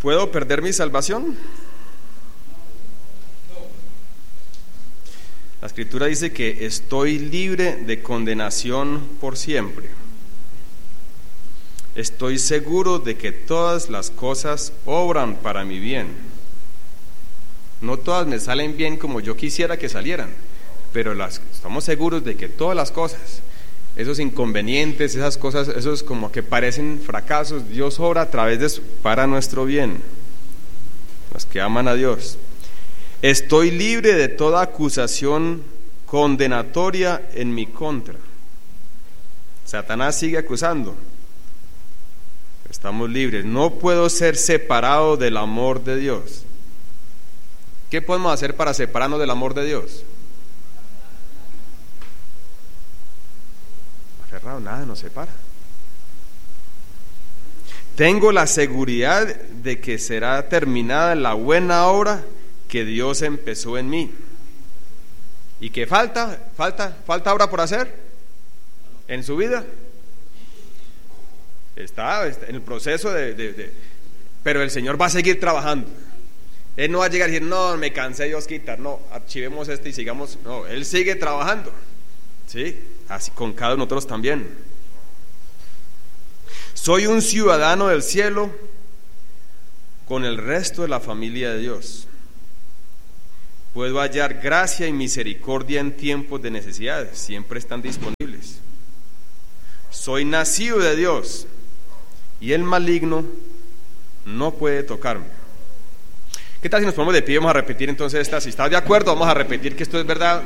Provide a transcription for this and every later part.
¿Puedo perder mi salvación? La Escritura dice que estoy libre de condenación por siempre. Estoy seguro de que todas las cosas obran para mi bien. No todas me salen bien como yo quisiera que salieran, pero estamos seguros de que todas las cosas, esos inconvenientes, esas cosas, esos como que parecen fracasos, Dios obra a través de eso para nuestro bien, los que aman a Dios. Estoy libre de toda acusación condenatoria en mi contra. Satanás sigue acusando. Estamos libres. No puedo ser separado del amor de Dios. ¿Qué podemos hacer para separarnos del amor de Dios? Aferrado, nada nos separa. Tengo la seguridad de que será terminada la buena obra que Dios empezó en mí. ¿Y qué falta obra por hacer en su vida? Está en el proceso pero el Señor va a seguir trabajando. Él no va a llegar y decir, no, me cansé, Dios quitar, no, archivemos y sigamos. No, Él sigue trabajando, ¿sí? Así con cada uno de nosotros también. Soy un ciudadano del cielo con el resto de la familia de Dios. Puedo hallar gracia y misericordia en tiempos de necesidades, siempre están disponibles. Soy nacido de Dios y el maligno no puede tocarme. ¿Qué tal si nos ponemos de pie? Vamos a repetir entonces esta. Si estás de acuerdo, vamos a repetir que esto es verdad.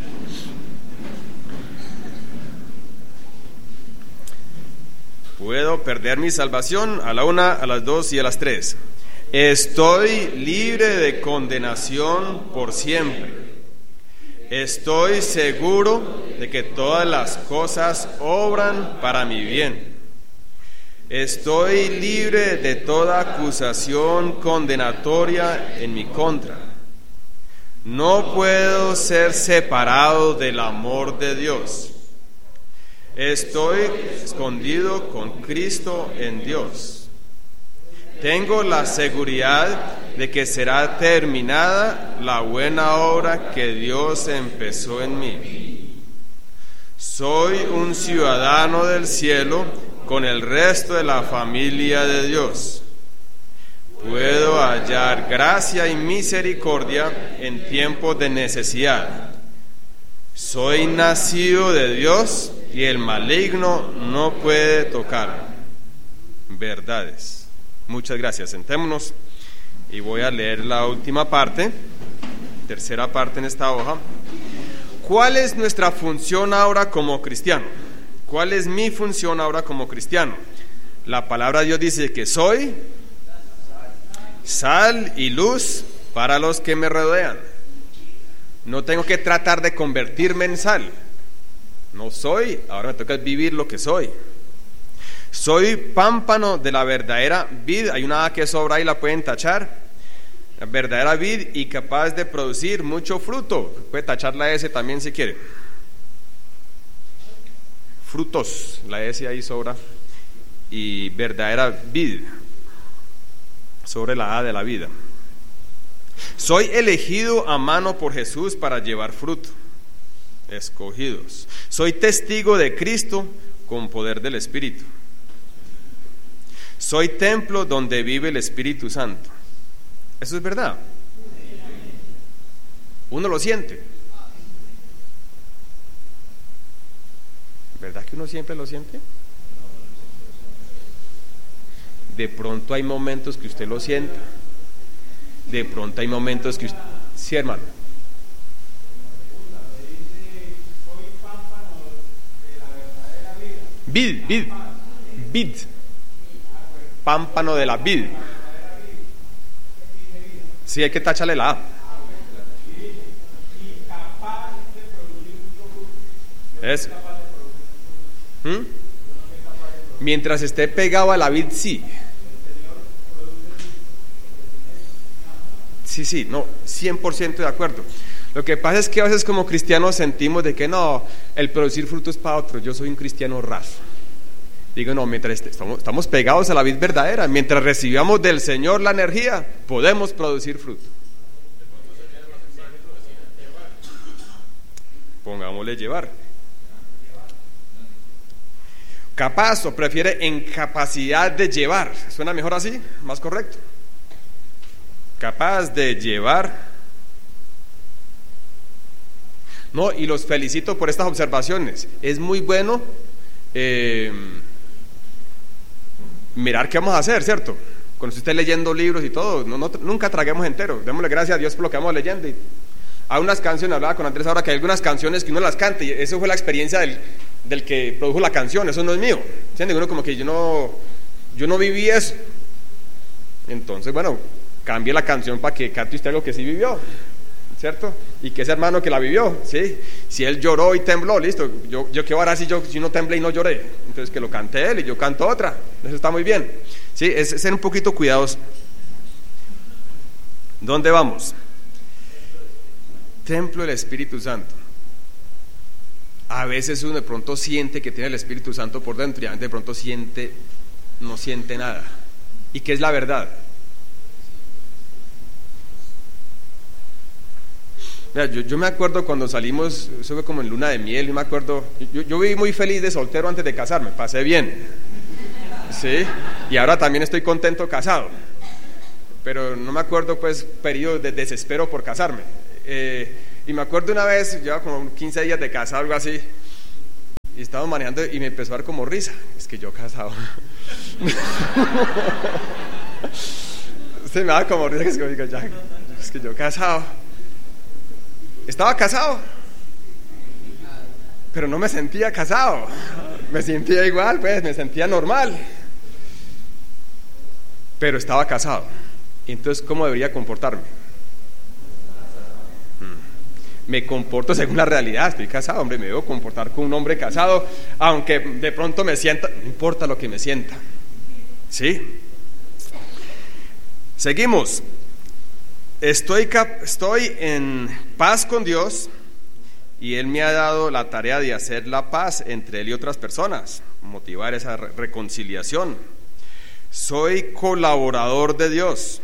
Puedo perder mi salvación a la 1, a las 2 y a las 3. Estoy libre de condenación por siempre. Estoy seguro de que todas las cosas obran para mi bien. Estoy libre de toda acusación condenatoria en mi contra. No puedo ser separado del amor de Dios. Estoy escondido con Cristo en Dios. Tengo la seguridad de que será terminada la buena obra que Dios empezó en mí. Soy un ciudadano del cielo con el resto de la familia de Dios. Puedo hallar gracia y misericordia en tiempos de necesidad. Soy nacido de Dios y el maligno no puede tocarme. Verdades. Muchas gracias. Sentémonos y voy a leer la última parte, tercera parte en esta hoja. ¿Cuál es nuestra función ahora como cristiano? ¿Cuál es mi función ahora como cristiano? La palabra de Dios dice que soy sal y luz para los que me rodean. No tengo que tratar de convertirme en sal. No soy, ahora me toca vivir lo que soy. Soy pámpano de la verdadera vid. Hay una A que sobra ahí, la pueden tachar. La verdadera vid y capaz de producir mucho fruto. Puede tachar la S también si quiere. Frutos, la S ahí sobra. Y verdadera vid sobre la A de la vida. Soy elegido a mano por Jesús para llevar fruto. Escogidos. Soy testigo de Cristo con poder del Espíritu. Soy templo donde vive el Espíritu Santo. Eso es verdad. Uno lo siente. ¿Verdad que uno siempre lo siente? De pronto hay momentos que usted lo sienta. De pronto hay momentos que usted... Sí, hermano. Vid. Pámpano de la vid. Sí, hay que tacharle la A. Eso. Mientras esté pegado a la vid, sí. Sí, no, 100% de acuerdo. Lo que pasa es que a veces como cristianos sentimos de que no, el producir fruto es para otro. Yo soy un cristiano raso. Digo, no, mientras estamos pegados a la vid verdadera, mientras recibamos del Señor la energía, podemos producir fruto. Pongámosle llevar. Capaz, o prefiere en capacidad de llevar. ¿Suena mejor así? Más correcto. Capaz de llevar. No, y los felicito por estas observaciones. Es muy bueno mirar qué vamos a hacer, ¿cierto? Cuando usted esté leyendo libros y todo, nunca traguemos entero. Démosle gracias a Dios por lo que vamos leyendo. Hay unas canciones, hablaba con Andrés ahora, que hay algunas canciones que uno las canta, y eso fue la experiencia del que produjo la canción, eso no es mío. ¿Entienden? Uno como que yo no viví eso. Entonces, bueno, cambie la canción para que cante usted algo que sí vivió, ¿cierto? Y que ese hermano que la vivió, ¿sí? Si él lloró y tembló, listo, yo qué voy a hacer si no temblé y no lloré. Entonces que lo cante él y yo canto otra, eso está muy bien, ¿sí? Es ser un poquito cuidadosos. ¿Dónde vamos? Templo del Espíritu Santo. A veces uno de pronto siente que tiene el Espíritu Santo por dentro y de pronto no siente nada. ¿Y qué es la verdad? Mira, yo me acuerdo cuando salimos, eso fue como en luna de miel, y me acuerdo, yo viví muy feliz de soltero antes de casarme, pasé bien, ¿sí? Y ahora también estoy contento casado, pero no me acuerdo pues periodos de desespero por casarme. Y me acuerdo una vez, llevaba como 15 días de casado, algo así, y estábamos manejando y me empezó a dar como risa. Es que yo casado. Se me da como risa, que es que yo casado. Estaba casado, pero no me sentía casado. Me sentía igual, pues, me sentía normal, pero estaba casado. Entonces, ¿cómo debería comportarme? Me comporto según la realidad. Estoy casado, hombre, me debo comportar como un hombre casado, aunque de pronto me sienta, no importa lo que me sienta, ¿sí? Seguimos. Estoy en paz con Dios, y Él me ha dado la tarea de hacer la paz entre Él y otras personas, motivar esa reconciliación. Soy colaborador de Dios.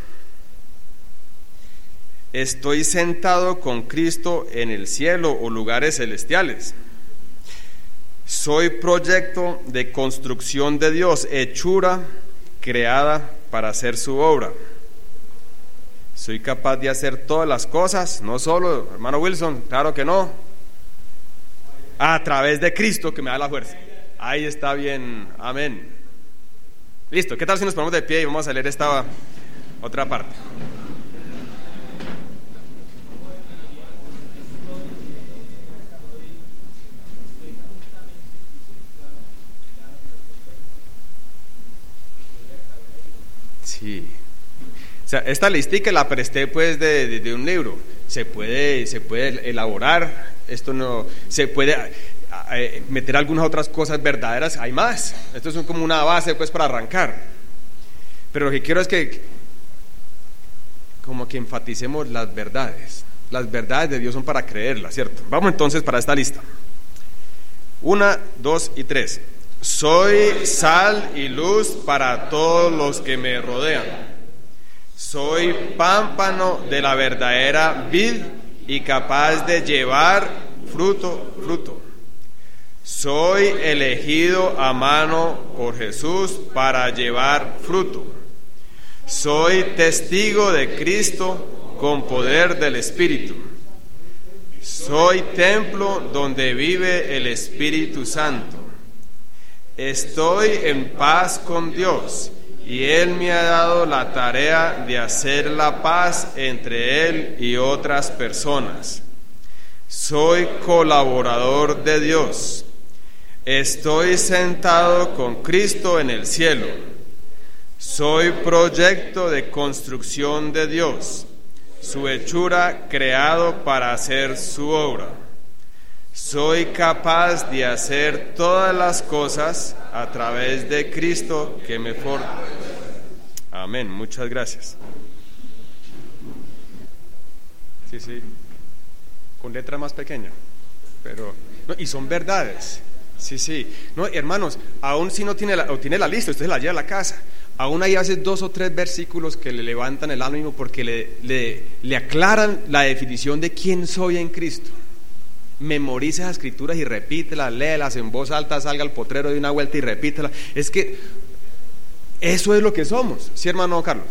Estoy sentado con Cristo en el cielo o lugares celestiales. Soy proyecto de construcción de Dios, hechura creada para hacer su obra. Soy capaz de hacer todas las cosas, no solo, hermano Wilson, claro que no, a través de Cristo que me da la fuerza. Ahí está bien, amén. Listo, ¿qué tal si nos ponemos de pie y vamos a leer esta otra parte? Sí. O sea, esta listica la presté pues de un libro. Se puede elaborar, esto no se puede meter algunas otras cosas verdaderas, hay más. Esto es como una base pues para arrancar. Pero lo que quiero es que como que enfaticemos las verdades. Las verdades de Dios son para creerlas, ¿cierto? Vamos entonces para esta lista. 1, 2 y 3. Soy sal y luz para todos los que me rodean. Soy pámpano de la verdadera vid y capaz de llevar fruto. Soy elegido a mano por Jesús para llevar fruto. Soy testigo de Cristo con poder del Espíritu. Soy templo donde vive el Espíritu Santo. Estoy en paz con Dios, y Él me ha dado la tarea de hacer la paz entre Él y otras personas. Soy colaborador de Dios. Estoy sentado con Cristo en el cielo. Soy proyecto de construcción de Dios, su hechura creado para hacer su obra. Soy capaz de hacer todas las cosas a través de Cristo que me fortalece. Amén, muchas gracias. Sí, con letra más pequeña, pero no, y son verdades. Sí, sí. No, hermanos, aún si no tiene o tiene la lista, usted se la lleva a la casa. Aún hay a veces 2 o 3 versículos que le levantan el ánimo porque le aclaran la definición de quién soy en Cristo. Memorice esas escrituras y repítelas, léelas en voz alta, salga al potrero de una vuelta y repítelas. Es que eso es lo que somos, ¿sí, hermano Carlos?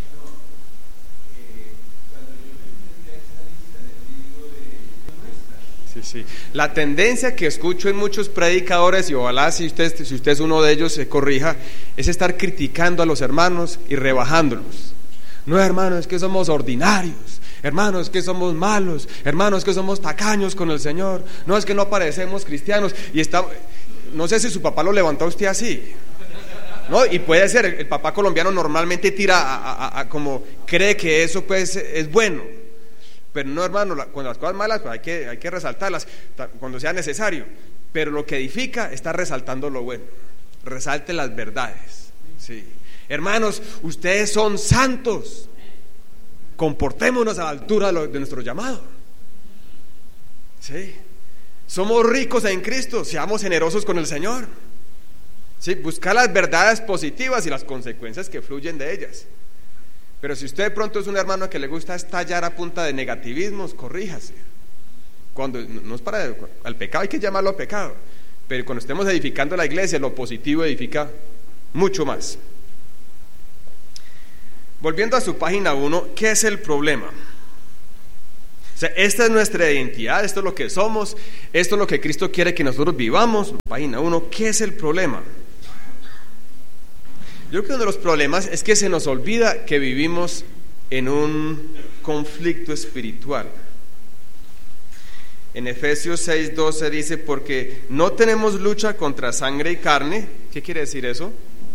Sí, sí. La tendencia que escucho en muchos predicadores, y ojalá si usted es uno de ellos se corrija, es estar criticando a los hermanos y rebajándolos. No, hermanos, es que somos ordinarios, hermanos, es que somos malos, hermanos, es que somos tacaños con el Señor, no, es que no parecemos cristianos. Y no sé si su papá lo levantó a usted así, ¿no? Y puede ser, el papá colombiano normalmente tira como cree que eso pues es bueno. Pero no, hermano, cuando las cosas malas pues hay que resaltarlas cuando sea necesario. Pero lo que edifica está resaltando lo bueno. Resalte las verdades. Sí. Hermanos, ustedes son santos. Comportémonos a la altura de nuestro llamado. Sí. Somos ricos en Cristo. Seamos generosos con el Señor. Sí. Buscar las verdades positivas y las consecuencias que fluyen de ellas. Pero si usted de pronto es un hermano que le gusta estallar a punta de negativismos, corríjase. Cuando no es para al pecado, hay que llamarlo pecado. Pero cuando estemos edificando la iglesia, lo positivo edifica mucho más. Volviendo a su página 1, ¿qué es el problema? O sea, esta es nuestra identidad, esto es lo que somos, esto es lo que Cristo quiere que nosotros vivamos. Página 1, ¿qué es el problema? Yo creo que uno de los problemas es que se nos olvida que vivimos en un conflicto espiritual. En Efesios 6:12 dice, porque no tenemos lucha contra sangre y carne. ¿Qué quiere decir eso?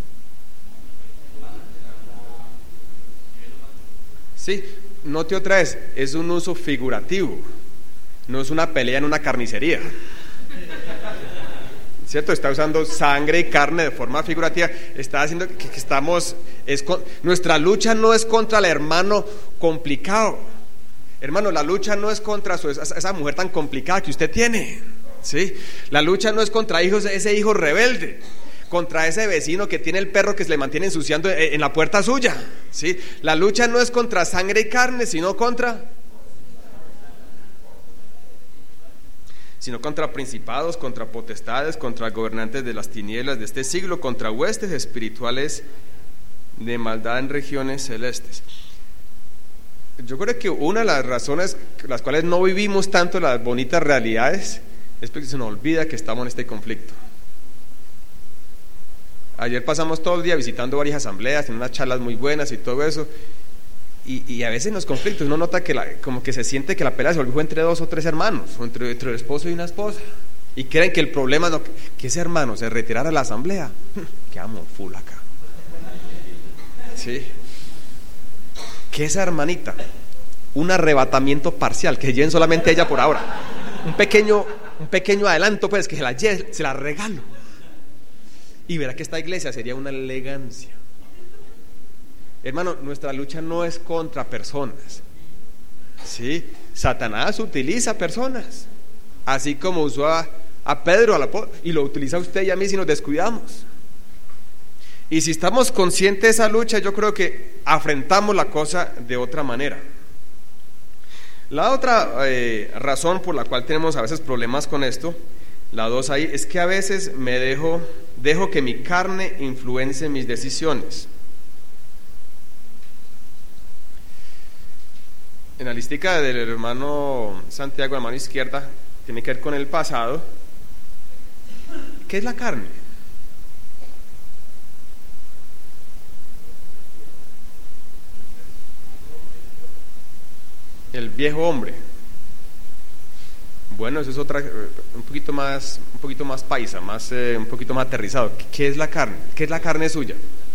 Sí, note otra vez, es un uso figurativo, no es una pelea en una carnicería. ¿Cierto? Está usando sangre y carne de forma figurativa. Está haciendo que nuestra lucha no es contra el hermano complicado. Hermano, la lucha no es contra esa mujer tan complicada que usted tiene. ¿Sí? La lucha no es contra ese hijo rebelde, contra ese vecino que tiene el perro que se le mantiene ensuciando en la puerta suya. ¿Sí? La lucha no es contra sangre y carne, sino contra principados, contra potestades, contra gobernantes de las tinieblas de este siglo, contra huestes espirituales de maldad en regiones celestes. Yo creo que una de las razones las cuales no vivimos tanto las bonitas realidades es porque se nos olvida que estamos en este conflicto. Ayer pasamos todo el día visitando varias asambleas, en unas charlas muy buenas y todo eso. Y a veces en los conflictos uno nota que como que se siente que la pelea se volvió entre 2 o 3 hermanos, o entre el esposo y una esposa, y creen que el problema no, que ese hermano se retirara de la asamblea. Quedamos full acá. Sí. Que esa hermanita, un arrebatamiento parcial, que lleven solamente ella por ahora, un pequeño adelanto, pues que se la regalo, y verá que esta iglesia sería una elegancia. Hermano, nuestra lucha no es contra personas. ¿Sí? Satanás utiliza personas, así como usó a Pedro y lo utiliza a usted y a mí si nos descuidamos. Y si estamos conscientes de esa lucha, yo creo que afrontamos la cosa de otra manera. La otra razón por la cual tenemos a veces problemas con esto, la 2 ahí, es que a veces me dejo que mi carne influencie mis decisiones. En la listica del hermano Santiago, a mano izquierda, tiene que ver con el pasado. ¿Qué es la carne? El viejo hombre. Bueno, eso es otra, un poquito más paisa, un poquito más aterrizado. ¿Qué es la carne? ¿Qué es la carne suya?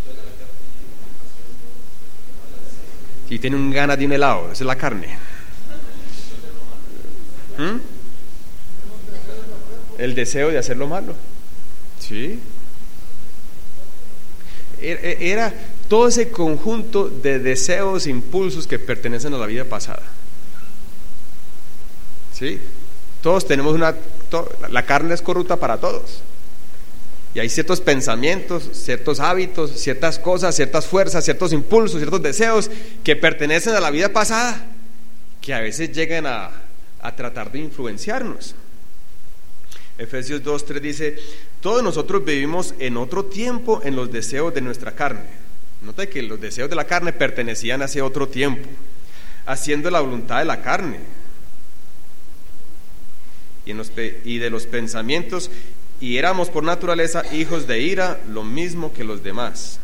Si tiene un ganas de un helado, esa es la carne. El deseo de hacer lo malo. Sí. Era todo ese conjunto de deseos, impulsos que pertenecen a la vida pasada. Sí. Todos la carne es corrupta para todos. Y hay ciertos pensamientos, ciertos hábitos, ciertas cosas, ciertas fuerzas, ciertos impulsos, ciertos deseos que pertenecen a la vida pasada, que a veces llegan a tratar de influenciarnos. Efesios 2:3 dice: todos nosotros vivimos en otro tiempo en los deseos de nuestra carne. Nota que los deseos de la carne pertenecían a ese otro tiempo, haciendo la voluntad de la carne y de los pensamientos, y éramos por naturaleza hijos de ira, lo mismo que los demás.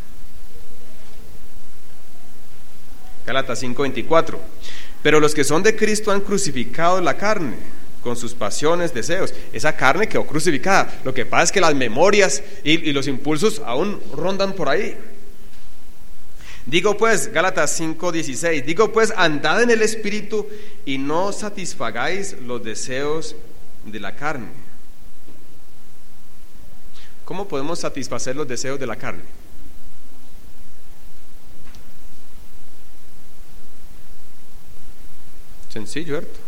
Gálatas 5:24: pero los que son de Cristo han crucificado la carne con sus pasiones, deseos. Esa carne quedó crucificada. Lo que pasa es que las memorias y los impulsos aún rondan por ahí. Digo pues, Gálatas 5:16, digo pues, andad en el Espíritu y no satisfagáis los deseos de la carne. ¿Cómo podemos satisfacer los deseos de la carne? Sencillo, ¿cierto?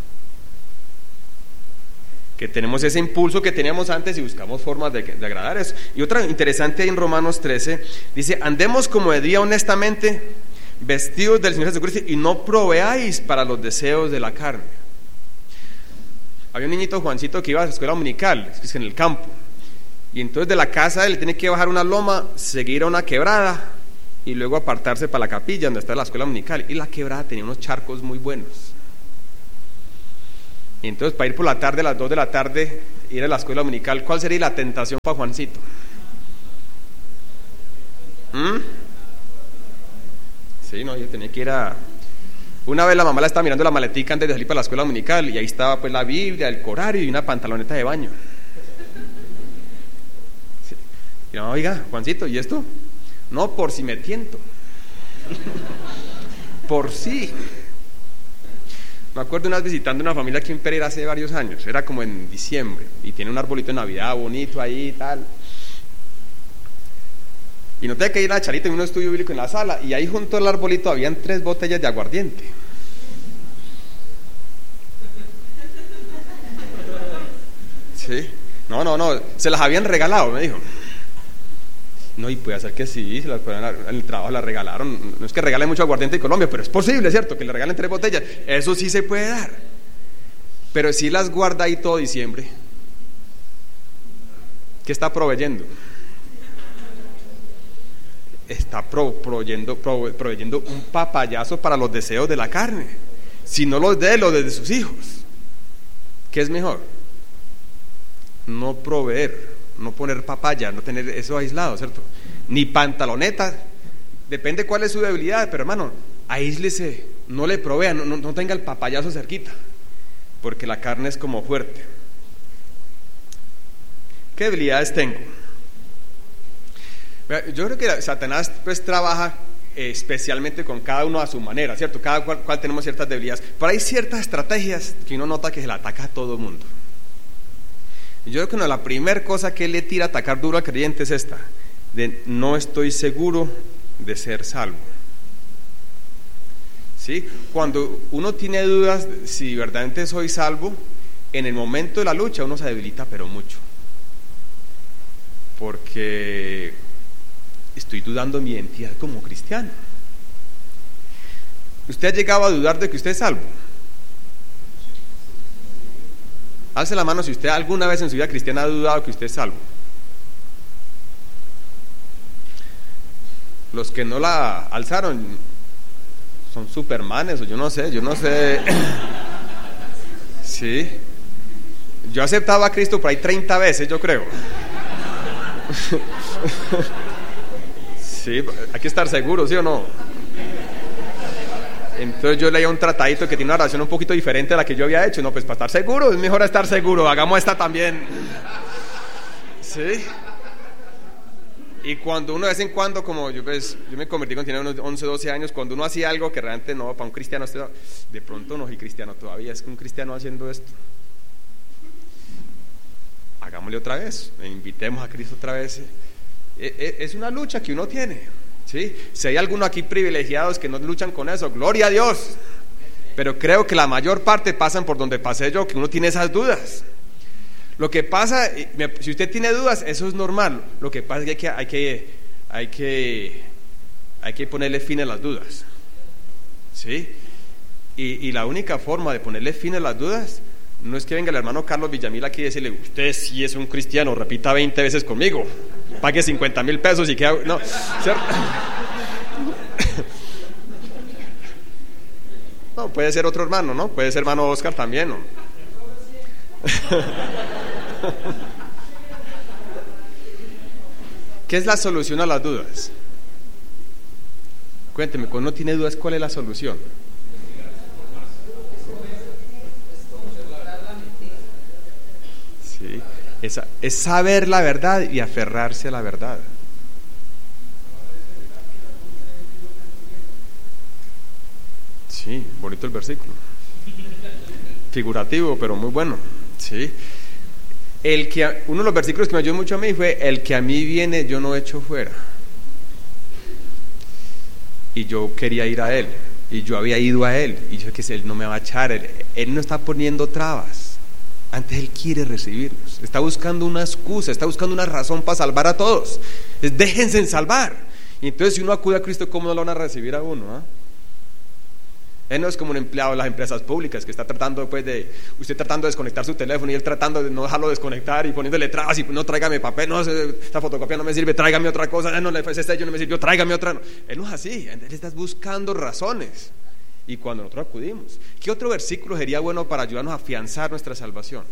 Que tenemos ese impulso que teníamos antes y buscamos formas de agradar eso. Y otra interesante ahí en Romanos 13, dice: andemos como de día honestamente, vestidos del Señor Jesucristo, y no proveáis para los deseos de la carne. Había un niñito, Juancito, que iba a la escuela dominical, es en el campo, y entonces de la casa él tiene que bajar una loma, seguir a una quebrada y luego apartarse para la capilla donde está la escuela dominical, y la quebrada tenía unos charcos muy buenos. Y entonces para ir por la tarde, a las 2 de la tarde, ir a la escuela dominical, ¿cuál sería la tentación para Juancito? Sí, no, yo tenía que ir a... Una vez la mamá la estaba mirando la maletica antes de salir para la escuela dominical, y ahí estaba pues la Biblia, el Corario y una pantaloneta de baño. Sí. Y no, oiga, Juancito, ¿y esto? No, por si me tiento. Por si. Me acuerdo una vez visitando una familia aquí en Pereira hace varios años, era como en diciembre, y tiene un arbolito de Navidad bonito ahí y tal. Y noté que ahí la charita en un estudio bíblico en la sala, y ahí junto al arbolito habían 3 botellas de aguardiente. Sí, no, se las habían regalado, me dijo. No, y puede ser que sí, en el trabajo la regalaron. No es que regalen mucho aguardiente en Colombia, pero es posible, ¿cierto? Que le regalen 3 botellas. Eso sí se puede dar. Pero si las guarda ahí todo diciembre, ¿qué está proveyendo? Está proveyendo un papayazo para los deseos de la carne. Si no los de los de sus hijos. ¿Qué es mejor? No proveer, no poner papaya, no tener eso aislado, ¿cierto? Ni pantaloneta, depende cuál es su debilidad, pero hermano, aíslese, no le provea, no tenga el papayazo cerquita, porque la carne es como fuerte. ¿Qué debilidades tengo? Yo creo que Satanás pues trabaja especialmente con cada uno a su manera, ¿cierto? Cada cual tenemos ciertas debilidades, pero hay ciertas estrategias que uno nota que se le ataca a todo el mundo. Y yo creo que la primera cosa que él le tira a atacar duro al creyente es esta, de no estoy seguro de ser salvo. ¿Sí? Cuando uno tiene dudas si verdaderamente soy salvo, en el momento de la lucha uno se debilita pero mucho, porque estoy dudando de mi identidad como cristiano. ¿Usted ha llegado a dudar de que usted es salvo? Alce la mano si usted alguna vez en su vida cristiana ha dudado que usted es salvo. Los que no la alzaron son supermanes o yo no sé. Sí. Yo aceptaba a Cristo por ahí 30 veces, yo creo. Sí, hay que estar seguro, ¿sí o no? Entonces yo leía un tratadito que tiene una oración un poquito diferente a la que yo había hecho. No, pues para estar seguro, es mejor estar seguro, hagamos esta también. Sí. Y cuando uno de vez en cuando, como yo me convertí cuando tenía unos 11, 12 años, cuando uno hacía algo que realmente no, para un cristiano, de pronto no soy cristiano todavía, es que un cristiano haciendo esto. Hagámosle otra vez, invitemos a Cristo otra vez. Es una lucha que uno tiene. ¿Sí? Si hay algunos aquí privilegiados que no luchan con eso, gloria a Dios, pero creo que la mayor parte pasan por donde pasé yo, que uno tiene esas dudas. Lo que pasa, si usted tiene dudas, eso es normal. Lo que pasa es que hay que ponerle fin a las dudas. ¿Sí? Y la única forma de ponerle fin a las dudas no es que venga el hermano Carlos Villamil aquí y decirle: usted sí es un cristiano, repita 20 veces conmigo, pague 50,000 pesos y queda... No, ¿cierto? No, puede ser otro hermano, ¿no? Puede ser hermano Oscar también, ¿no? ¿Qué es la solución a las dudas? Cuénteme, cuando uno tiene dudas, ¿cuál es la solución? Sí, es saber la verdad y aferrarse a la verdad. Sí, bonito el versículo. Figurativo, pero muy bueno. Sí. Uno de los versículos que me ayudó mucho a mí fue: el que a mí viene, yo no echo fuera. Y yo quería ir a él, y yo había ido a él, y yo dije que él no me va a echar, él no está poniendo trabas. Antes él quiere recibirnos, está buscando una excusa, está buscando una razón para salvar a todos. Déjense en salvar. Y entonces, si uno acude a Cristo, ¿cómo no lo van a recibir a uno? Él no es como un empleado de las empresas públicas que está tratando usted tratando de desconectar su teléfono y él tratando de no dejarlo desconectar y poniéndole trabas y no, tráigame papel, no, esta fotocopia no me sirve, tráigame otra cosa, no, ese sello no me sirvió, tráigame otra. No. Él no es así, él está buscando razones. Y cuando nosotros acudimos, ¿qué otro versículo sería bueno para ayudarnos a afianzar nuestra salvación?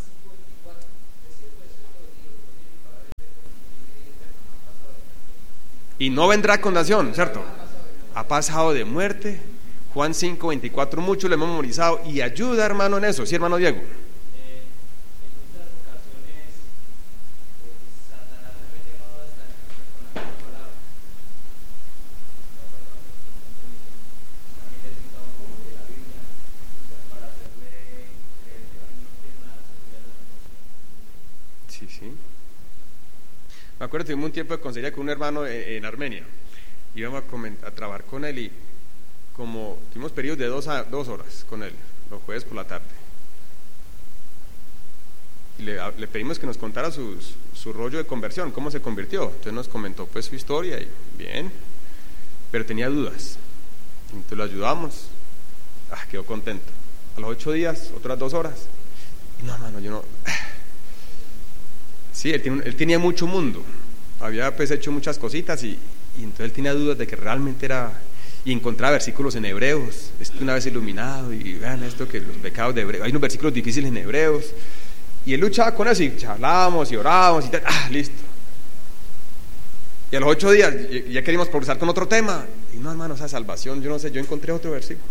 Y no vendrá condenación, ¿cierto? Ha pasado de muerte. Juan 5:24, mucho lo hemos memorizado y ayuda, hermano, en eso. ¿Sí, hermano Diego? Sí. Me acuerdo, tuvimos un tiempo de consejería con un hermano en Armenia. Íbamos a trabajar con él y como tuvimos periodos de 2 horas con él, los jueves por la tarde. Y le pedimos que nos contara su rollo de conversión, cómo se convirtió. Entonces nos comentó pues su historia y bien, pero tenía dudas. Entonces lo ayudamos. Quedó contento. A los 8 días, otras 2 horas. No, hermano, yo no. Sí, él tenía mucho mundo. Había pues hecho muchas cositas y entonces él tenía dudas de que realmente era. Y encontraba versículos en Hebreos, una vez iluminado, y vean esto, que los pecados de Hebreos, hay unos versículos difíciles en Hebreos, y él luchaba con eso, y charlábamos, y orábamos, y tal, listo. Y a los 8 días, ya queríamos progresar con otro tema, y no, hermano, esa salvación, yo no sé, yo encontré otro versículo.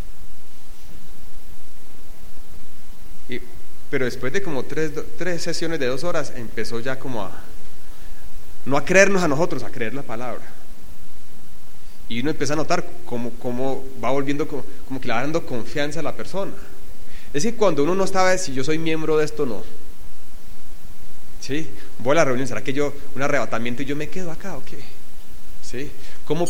Pero después de como 3 sesiones de 2 horas, empezó ya como no a creernos a nosotros, a creer la palabra. Y uno empieza a notar cómo va volviendo, como que le va dando confianza a la persona. Es que cuando uno no sabe si yo soy miembro de esto o no, ¿sí? Voy a la reunión, ¿será que un arrebatamiento y yo me quedo acá o qué? ¿Sí? ¿Cómo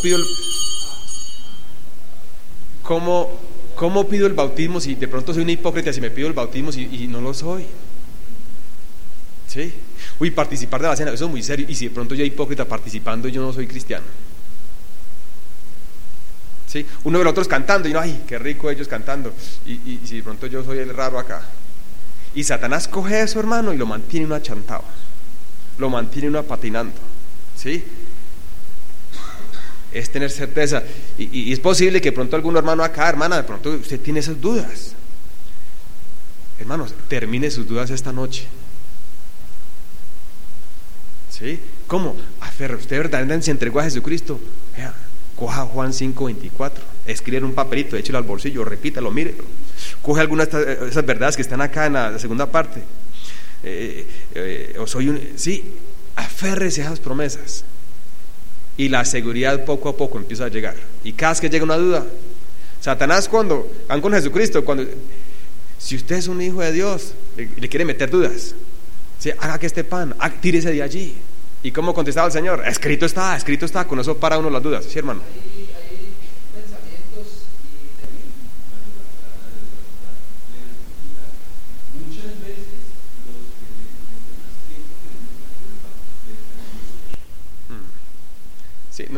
pido el bautismo si de pronto soy un hipócrita, si me pido el bautismo y no lo soy? ¿Sí? Participar de la cena, eso es muy serio. Y si de pronto yo soy hipócrita participando y yo no soy cristiano. ¿Sí? Uno de los otros cantando y no, ay, qué rico ellos cantando, y si de pronto yo soy el raro acá. Y Satanás coge eso, hermano, y lo mantiene uno achantado, lo mantiene uno patinando. ¿Sí? Es tener certeza. Y es posible que de pronto algún hermano acá, hermana, de pronto usted tiene esas dudas. Hermanos, termine sus dudas esta noche. ¿Sí? ¿Cómo? Usted verdaderamente se entregó a Jesucristo. Vea, coja Juan 5:24, escribe en un papelito, échelo al bolsillo, repítalo, mírelo. Coge algunas de esas verdades que están acá en la segunda parte. Sí, aférrese a esas promesas. Y la seguridad poco a poco empieza a llegar. Y cada vez que llega una duda, Satanás, cuando van con Jesucristo, si usted es un hijo de Dios, le quiere meter dudas. ¿Sí? Haga que este pan, tírese de allí. ¿Y cómo contestaba el Señor? Escrito está, con eso para uno las dudas. ¿Sí, hermano? Hay pensamientos y muchas veces los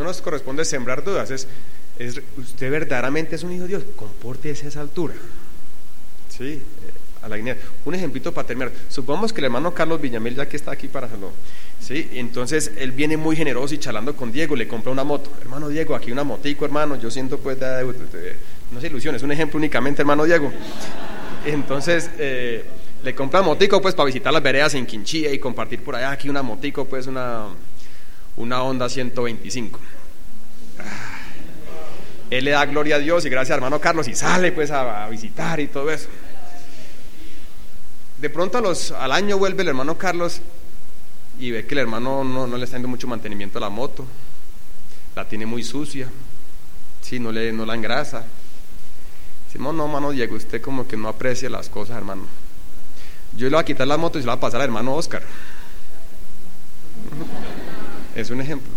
nos corresponde sembrar dudas. ¿Usted verdaderamente es un hijo de Dios? Compórtese a esa altura. Sí, a la guinea. Un ejemplito para terminar. Supongamos que el hermano Carlos Villamil, ya que está aquí para hacerlo, ¿sí? Entonces él viene muy generoso y charlando con Diego, le compra una moto. Hermano Diego, aquí una motico, hermano. Yo siento pues, no se ilusione, es un ejemplo únicamente, hermano Diego. Entonces le compra motico pues para visitar las veredas en Quinchía y compartir por allá. Aquí una motico pues una Honda 125. Él le da gloria a Dios y gracias a hermano Carlos y sale pues a visitar y todo eso. De pronto al año vuelve el hermano Carlos y ve que el hermano no le está dando mucho mantenimiento a la moto, la tiene muy sucia, sí, no la engrasa. Decimos, no, hermano Diego, usted como que no aprecia las cosas, hermano. Yo le voy a quitar la moto y se la voy a pasar al hermano Oscar. Es un ejemplo.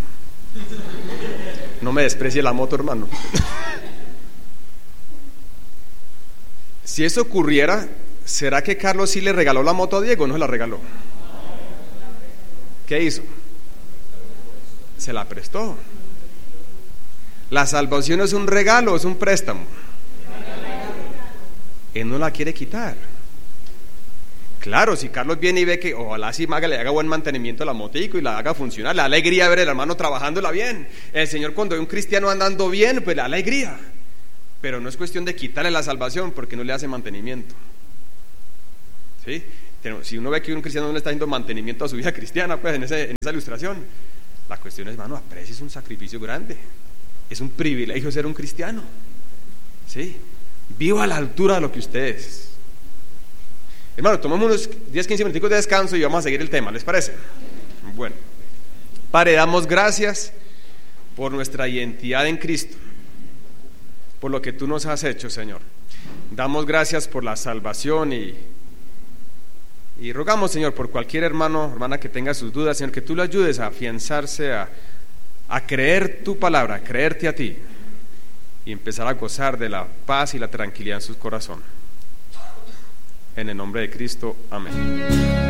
No me desprecie la moto, hermano. Si eso ocurriera, ¿será que Carlos sí le regaló la moto a Diego o no se la regaló? ¿Qué hizo? Se la prestó. La salvación es un regalo, es un préstamo. Él no la quiere quitar. Claro, si Carlos viene y ve que ojalá si Maga le haga buen mantenimiento a la motico y la haga funcionar, le da alegría ver al hermano trabajándola bien. El Señor cuando ve un cristiano andando bien, pues le da alegría. Pero no es cuestión de quitarle la salvación porque no le hace mantenimiento. ¿Sí? Si uno ve que un cristiano no le está haciendo mantenimiento a su vida cristiana, pues en esa ilustración, la cuestión es, hermano, aprecia, es un sacrificio grande. Es un privilegio ser un cristiano. ¿Sí? Viva a la altura de lo que usted es. Hermano, tomamos unos 10-15 minutos de descanso y vamos a seguir el tema, ¿les parece? Bueno, Padre, damos gracias por nuestra identidad en Cristo, por lo que tú nos has hecho, Señor. Damos gracias por la salvación y rogamos, Señor, por cualquier hermano o hermana que tenga sus dudas, Señor, que tú le ayudes a afianzarse, a creer tu palabra, a creerte a ti y empezar a gozar de la paz y la tranquilidad en su corazón. En el nombre de Cristo, amén.